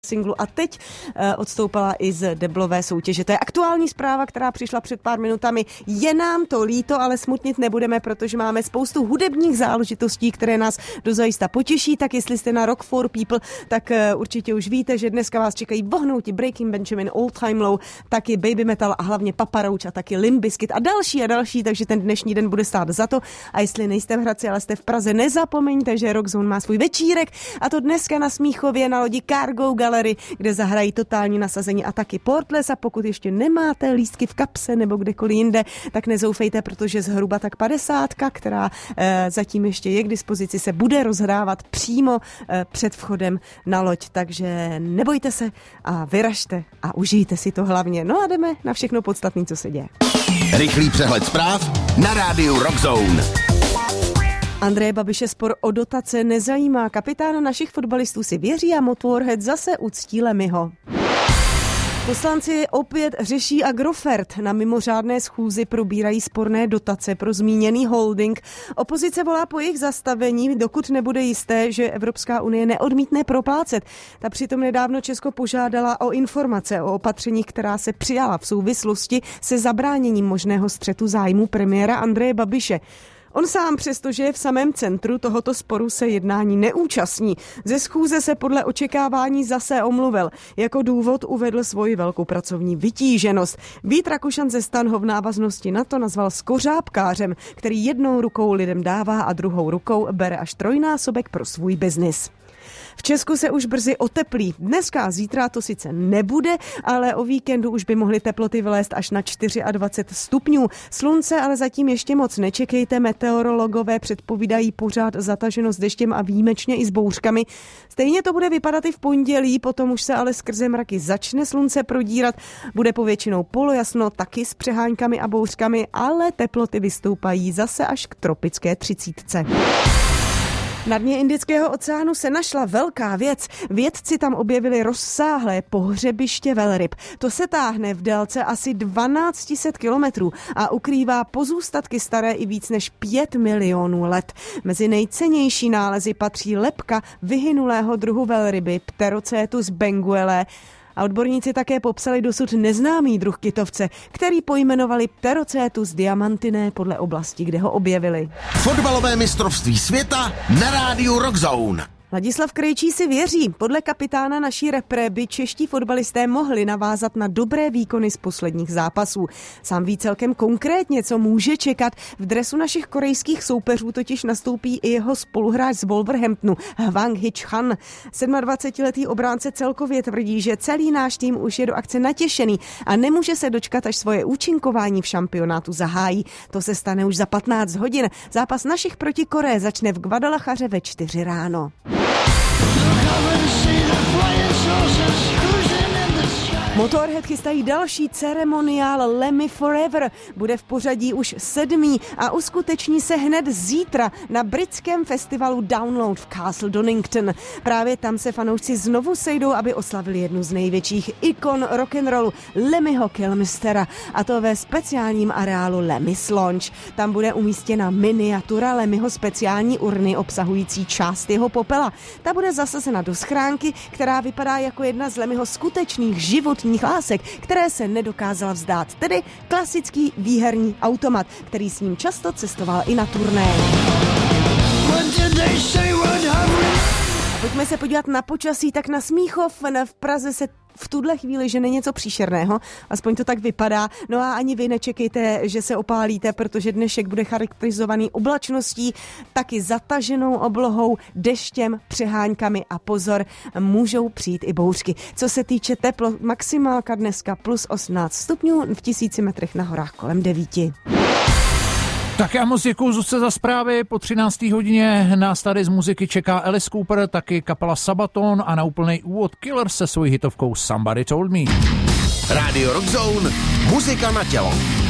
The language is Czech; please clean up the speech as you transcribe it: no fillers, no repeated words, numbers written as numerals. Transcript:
singlu a teď odstoupila i z deblové soutěže. To je aktuální zpráva, která přišla před pár minutami. Je nám to líto, ale smutnit nebudeme, protože máme spoustu hudebních záležitostí, které nás dozajista potěší. Tak jestli jste na Rock for People, tak určitě už víte, že dneska vás čekají vohnouti Breaking Benjamin, Old Time Low, taky Baby Metal a hlavně Papa Roach a taky Limp Bizkit a další, takže ten dnešní den bude stát za to. A jestli nejste v Hradci, ale jste v Praze, nezapomeňte, že Rockzone má svůj večírek a to dneska na Smíchově na lodi Cargo Gallery, kde zahrají totální nasazení a taky Portless. A pokud ještě nemáte lístky v kapse nebo kdekoliv jinde, tak nezoufejte, protože zhruba tak 50, která zatím ještě je k dispozici, se bude rozhrávat přímo před vchodem na loď. Takže nebojte se a vyražte a užijte si to hlavně. No a jdeme na všechno podstatné, co se děje. Rychlý přehled zpráv na rádiu Rockzone. Andreje Babiše spor o dotace nezajímá. Kapitán našich fotbalistů si věří a Motorhead zase uctí Lemmyho. Poslanci opět řeší Agrofert. Na mimořádné schůzi probírají sporné dotace pro zmíněný holding. Opozice volá po jejich zastavení, dokud nebude jisté, že Evropská unie neodmítne proplácet. Ta přitom nedávno Česko požádala o informace o opatřeních, která se přijala v souvislosti se zabráněním možného střetu zájmu premiéra Andreje Babiše. On sám, přestože je v samém centru tohoto sporu, se jednání neúčastní. Ze schůze se podle očekávání zase omluvil. Jako důvod uvedl svoji velkou pracovní vytíženost. Vít Rakušan ze STAN ho v návaznosti na to nazval skořápkářem, který jednou rukou lidem dává a druhou rukou bere až trojnásobek pro svůj biznis. V Česku se už brzy oteplí. Dneska a zítra to sice nebude, ale o víkendu už by mohly teploty vylézt až na 24 stupňů. Slunce ale zatím ještě moc nečekejte. Meteorologové předpovídají pořád zataženost deštěm a výjimečně i s bouřkami. Stejně to bude vypadat i v pondělí, potom už se ale skrze mraky začne slunce prodírat. Bude povětšinou polojasno, taky s přeháňkami a bouřkami, ale teploty vystoupají zase až k tropické 30. Na dně Indického oceánu se našla velká věc. Vědci tam objevili rozsáhlé pohřebiště velryb. To se táhne v délce asi 1200 kilometrů a ukrývá pozůstatky staré i víc než 5 milionů let. Mezi nejcennější nálezy patří lebka vyhynulého druhu velryby Pterocetus benguelae. A odborníci také popsali dosud neznámý druh kytovce, který pojmenovali Pterocetus diamantinae podle oblasti, kde ho objevili. Fotbalové mistrovství světa na rádiu Rockzone. Ladislav Krejčí si věří. Podle kapitána naší repre by čeští fotbalisté mohli navázat na dobré výkony z posledních zápasů. Sám ví celkem konkrétně, co může čekat. V dresu našich korejských soupeřů totiž nastoupí i jeho spoluhráč z Wolverhamptonu, Hwang Hee-chan. 27letý obránce celkově tvrdí, že celý náš tým už je do akce natěšený a nemůže se dočkat, až svoje účinkování v šampionátu zahájí. To se stane už za 15 hodin. Zápas našich proti Koreji začne v Guadalajaře ve 4 ráno. Motorhead chystají další ceremoniál Lemmy Forever. Bude v pořadí už 7. a uskuteční se hned zítra na britském festivalu Download v Castle Donington. Právě tam se fanoušci znovu sejdou, aby oslavili jednu z největších ikon rock'n'rollu Lemmyho Kilmistera, a to ve speciálním areálu Lemmy's Lounge. Tam bude umístěna miniatura Lemmyho speciální urny obsahující část jeho popela. Ta bude zasazena do schránky, která vypadá jako jedna z Lemmyho skutečných životních lásek, které se nedokázala vzdát, tedy klasický výherní automat, který s ním často cestoval i na turné. Pojďme se podívat na počasí, tak na Smíchov v Praze se v tuhle chvíli, že není něco příšerného, aspoň to tak vypadá. No a ani vy nečekejte, že se opálíte, protože dnešek bude charakterizovaný oblačností, taky zataženou oblohou, deštěm, přeháňkami a pozor, můžou přijít i bouřky. Co se týče teplo, maximálka dneska plus 18 stupňů, v 1000 metrech na horách kolem 9. Tak já moc děkuju Zuzce za zprávy. Po 13. hodině nás tady z muziky čeká Alice Cooper, taky kapela Sabaton a na úplnej úvod Killers se svojí hitovkou Somebody Told Me. Rádio Rockzone, muzika na tělo.